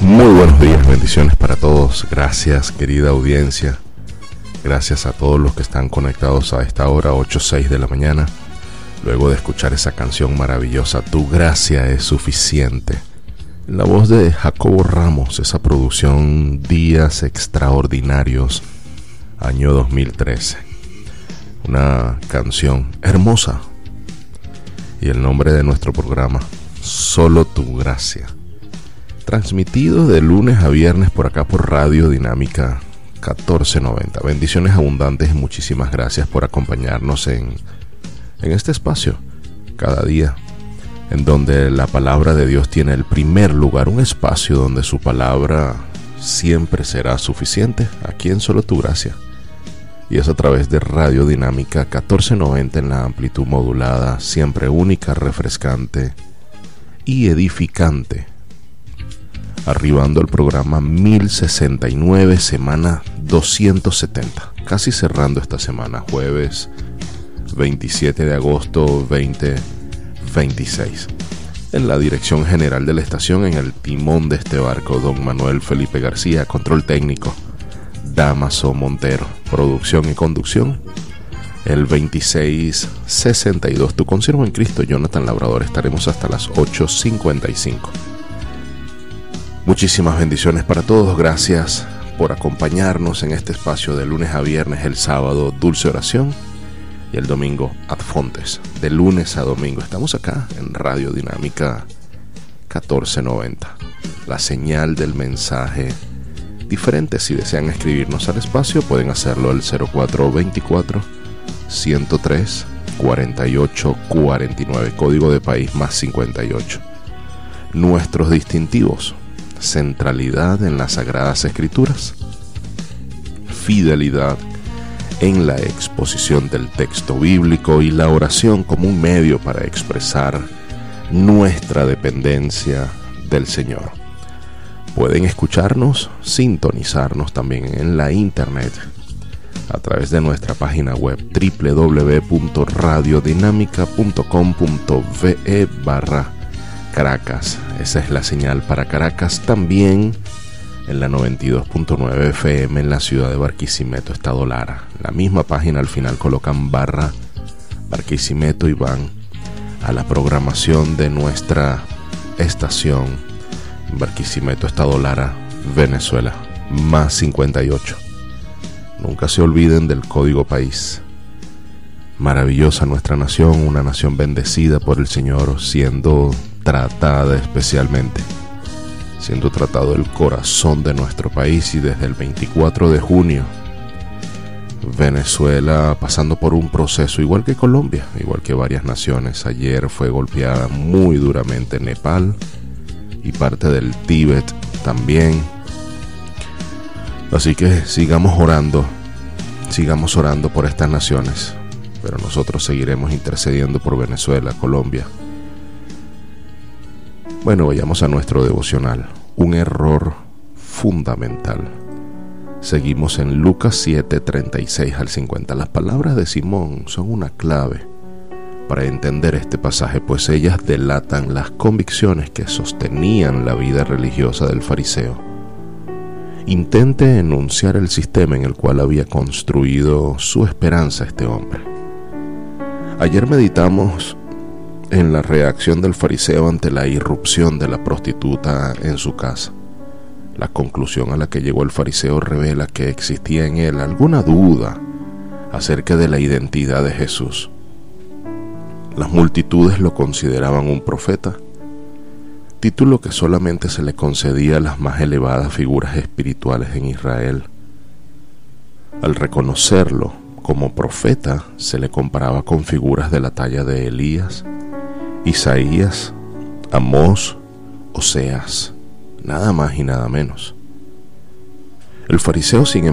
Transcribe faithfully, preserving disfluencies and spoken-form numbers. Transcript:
Muy buenos días, bendiciones para todos. Gracias, querida audiencia. Gracias a todos los que están conectados a esta hora, ocho o seis de la mañana. Luego de escuchar esa canción maravillosa, Tu gracia es suficiente. En la voz de Jacobo Ramos, esa producción Días Extraordinarios, año dos mil trece. Una canción hermosa. Y el nombre de nuestro programa, Solo Tu Gracia. Transmitido de lunes a viernes por acá por Radio Dinámica catorce noventa. Bendiciones abundantes y muchísimas gracias por acompañarnos en, en este espacio cada día, en donde la palabra de Dios tiene el primer lugar, un espacio donde su palabra siempre será suficiente, aquí en Solo Tu Gracia. Y es a través de Radio Dinámica catorce noventa en la amplitud modulada, siempre única, refrescante y edificante. Arribando al programa mil sesenta y nueve, semana doscientos setenta, casi cerrando esta semana, jueves veintisiete de agosto veinte veintiséis. En la dirección general de la estación, en el timón de este barco, don Manuel Felipe García, control técnico, Damaso Montero, producción y conducción, el veintiséis sesenta y dos, tu consiervo en Cristo, Jonathan Labrador. Estaremos hasta las ocho cincuenta y cinco. Muchísimas bendiciones para todos, gracias por acompañarnos en este espacio de lunes a viernes, el sábado Dulce Oración y el domingo Ad Fontes. De lunes a domingo estamos acá en Radio Dinámica catorce noventa, la señal del mensaje diferente. Si desean escribirnos al espacio pueden hacerlo al cero cuatro veinticuatro, ciento tres, cuarenta y ocho, cuarenta y nueve, código de país más cincuenta y ocho. Nuestros distintivos: centralidad en las Sagradas Escrituras, fidelidad en la exposición del texto bíblico y la oración como un medio para expresar nuestra dependencia del Señor. Pueden escucharnos, sintonizarnos también en la internet a través de nuestra página web doble u doble u doble u punto radio dinámica punto com punto ve barra Caracas. Esa es la señal para Caracas. También en la noventa y dos punto nueve F M en la ciudad de Barquisimeto, Estado Lara. La misma página al final colocan barra Barquisimeto y van a la programación de nuestra estación en Barquisimeto, Estado Lara, Venezuela, más cincuenta y ocho. Nunca se olviden del código país. Maravillosa nuestra nación, una nación bendecida por el Señor, siendo tratada especialmente, siendo tratado el corazón de nuestro país. Y desde el veinticuatro de junio, Venezuela pasando por un proceso igual que Colombia, igual que varias naciones. Ayer fue golpeada muy duramente Nepal y parte del Tíbet también. Así que sigamos orando, sigamos orando por estas naciones, pero nosotros seguiremos intercediendo por Venezuela, Colombia. Bueno, vayamos a nuestro devocional. Un error fundamental. Seguimos en Lucas siete, treinta y seis al cincuenta. Las palabras de Simón son una clave para entender este pasaje, pues ellas delatan las convicciones que sostenían la vida religiosa del fariseo. Intente enunciar el sistema en el cual había construido su esperanza este hombre. Ayer meditamos en la reacción del fariseo ante la irrupción de la prostituta en su casa. La conclusión a la que llegó el fariseo revela que existía en él alguna duda acerca de la identidad de Jesús. Las multitudes lo consideraban un profeta, título que solamente se le concedía a las más elevadas figuras espirituales en Israel. Al reconocerlo como profeta, se le comparaba con figuras de la talla de Elías, Isaías, Amós, Oseas, nada más y nada menos. El fariseo, sin